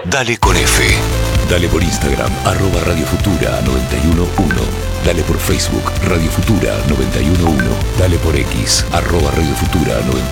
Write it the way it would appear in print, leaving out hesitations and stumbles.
Dale con F. Dale por Instagram, @Radio Futura 911. Dale por Facebook, Radio Futura 911. Dale por X, @Radio Futura 911.